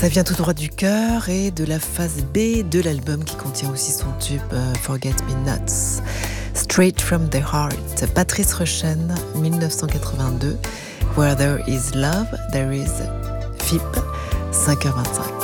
Ça vient tout droit du cœur et de la phase B de l'album qui contient aussi son tube Forget Me Nots. Straight from the Heart, Patrice Rushen, 1982. Where there is love, there is FIP, 5h25.